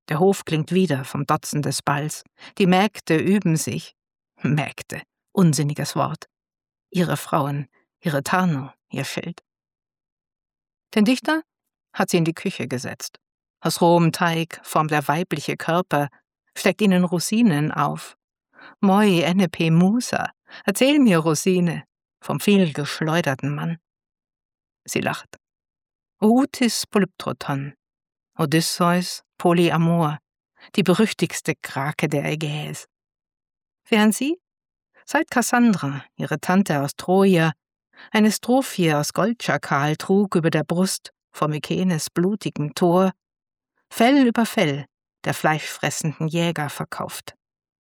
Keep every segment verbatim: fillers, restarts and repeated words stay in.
Der Hof klingt wieder vom Dotzen des Balls. Die Mägde üben sich. Mägde, unsinniges Wort. Ihre Frauen, ihre Tarnung, ihr Schild. Den Dichter hat sie in die Küche gesetzt. Aus rohem Teig formt er weibliche Körper, steckt ihnen Rosinen auf. Moi enepe Musa, erzähl mir, Rosine, vom vielgeschleuderten Mann. Sie lacht. Ootis Polyptroton, Odysseus Polyamor, die berüchtigste Krake der Ägäis. Während sie, seit Kassandra, ihre Tante aus Troja, eine Strophie aus Goldschakal trug über der Brust vor Mykenes blutigem Tor, Fell über Fell der fleischfressenden Jäger verkauft.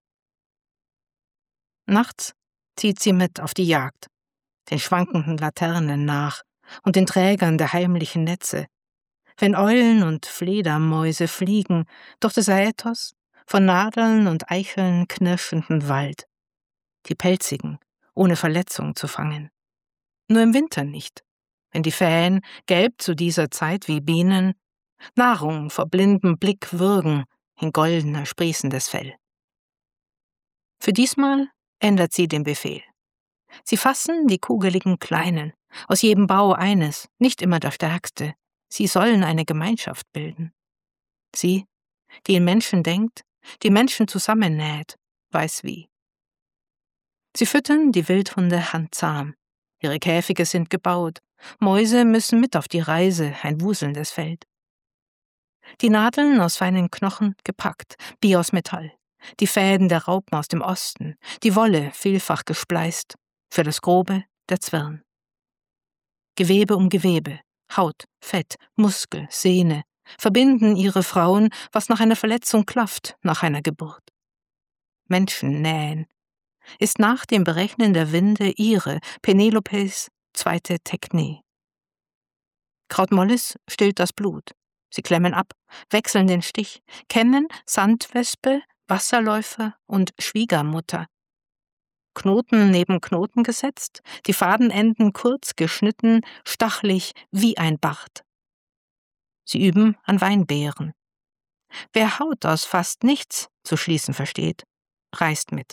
Nachts zieht sie mit auf die Jagd, den schwankenden Laternen nach und den Trägern der heimlichen Netze, wenn Eulen und Fledermäuse fliegen durch des Aethos von Nadeln und Eicheln knirschenden Wald, die pelzigen, ohne Verletzung zu fangen. Nur im Winter nicht, wenn die Fähen, gelb zu dieser Zeit wie Bienen, Nahrung vor blindem Blick würgen in goldener sprießendes Fell. Für diesmal ändert sie den Befehl. Sie fassen die kugeligen Kleinen, aus jedem Bau eines, nicht immer der stärkste. Sie sollen eine Gemeinschaft bilden. Sie, die in Menschen denkt, die Menschen zusammennäht, weiß wie. Sie füttern die Wildhunde handzahm. Ihre Käfige sind gebaut. Mäuse müssen mit auf die Reise, ein wuselndes Feld. Die Nadeln aus feinen Knochen gepackt, Bi aus Metall. Die Fäden der Raupen aus dem Osten, die Wolle vielfach gespleist, für das Grobe der Zwirn. Gewebe um Gewebe, Haut, Fett, Muskel, Sehne, verbinden ihre Frauen, was nach einer Verletzung klafft, nach einer Geburt. Menschen nähen, ist nach dem Berechnen der Winde ihre, Penelopes, zweite Technie. Krautmollis stillt das Blut. Sie klemmen ab, wechseln den Stich, kennen Sandwespe, Wasserläufer und Schwiegermutter. Knoten neben Knoten gesetzt, die Fadenenden kurz geschnitten, stachlig wie ein Bart. Sie üben an Weinbeeren. Wer Haut aus fast nichts zu schließen versteht, reist mit.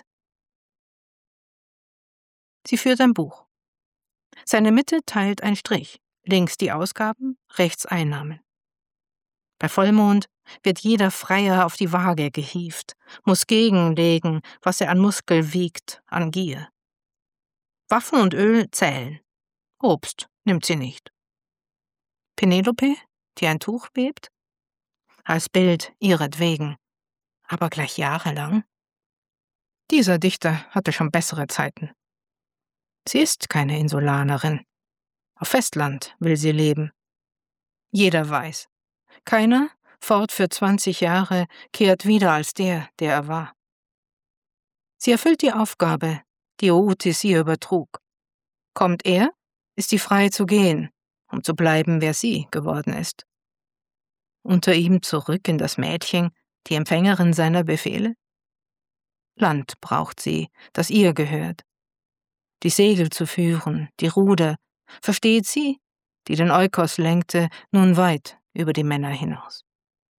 Sie führt ein Buch. Seine Mitte teilt ein Strich, links die Ausgaben, rechts Einnahmen. Bei Vollmond wird jeder Freier auf die Waage gehievt, muss gegenlegen, was er an Muskel wiegt, an Gier. Waffen und Öl zählen. Obst nimmt sie nicht. Penelope, die ein Tuch webt? Als Bild ihretwegen, aber gleich jahrelang. Dieser Dichter hatte schon bessere Zeiten. Sie ist keine Insulanerin. Auf Festland will sie leben. Jeder weiß. Keiner, fort für zwanzig Jahre, kehrt wieder als der, der er war. Sie erfüllt die Aufgabe, die Ootis ihr übertrug. Kommt er, ist sie frei zu gehen, um zu bleiben, wer sie geworden ist. Unter ihm zurück in das Mädchen, die Empfängerin seiner Befehle? Land braucht sie, das ihr gehört. Die Segel zu führen, die Ruder, versteht sie, die den Eukos lenkte, nun weit über die Männer hinaus.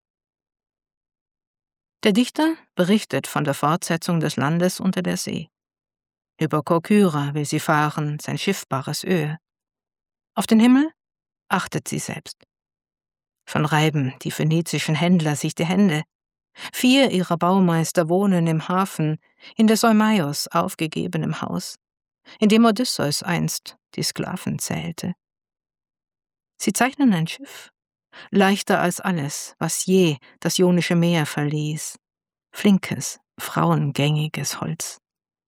Der Dichter berichtet von der Fortsetzung des Landes unter der See. Über Korkyra will sie fahren, sein schiffbares Öhe. Auf den Himmel achtet sie selbst. Schon reiben die phönizischen Händler sich die Hände. Vier ihrer Baumeister wohnen im Hafen, in des Eumaios aufgegebenem Haus, in dem Odysseus einst die Sklaven zählte. Sie zeichnen ein Schiff, leichter als alles, was je das Ionische Meer verließ, flinkes, frauengängiges Holz.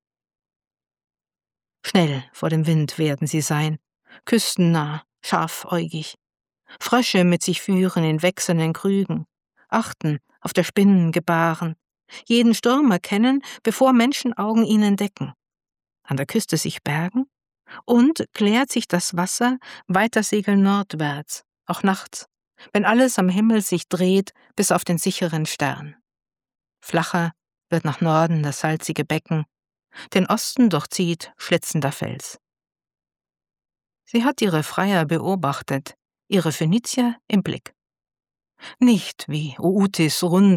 Schnell vor dem Wind werden sie sein, küstennah, scharfäugig, Frösche mit sich führen in wechselnden Krügen, achten auf der Spinnen gebaren, jeden Sturm erkennen, bevor Menschenaugen ihn entdecken, an der Küste sich bergen und klärt sich das Wasser, weiter segeln nordwärts, auch nachts, wenn alles am Himmel sich dreht bis auf den sicheren Stern. Flacher wird nach Norden das salzige Becken, den Osten durchzieht schlitzender Fels. Sie hat ihre Freier beobachtet, ihre Phönizier im Blick. Nicht wie Ootis rund